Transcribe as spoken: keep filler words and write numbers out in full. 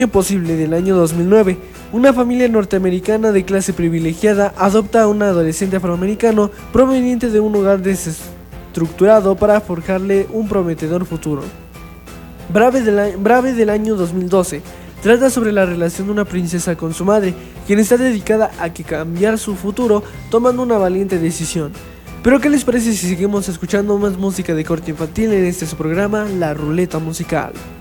Posible del año dos mil nueve, una familia norteamericana de clase privilegiada adopta a un adolescente afroamericano proveniente de un hogar desestructurado para forjarle un prometedor futuro. Brave del, Brave del año dos mil doce trata sobre la relación de una princesa con su madre, quien está dedicada a que cambiar su futuro tomando una valiente decisión. Pero ¿qué les parece si seguimos escuchando más música de corte infantil en este su programa, La Ruleta Musical?